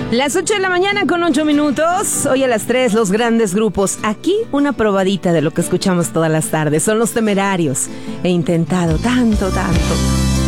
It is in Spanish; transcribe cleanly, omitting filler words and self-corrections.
Las 8 de la mañana con 8 minutos. Hoy a las 3 los grandes grupos. Aquí una probadita de lo que escuchamos todas las tardes. Son Los Temerarios. He intentado tanto.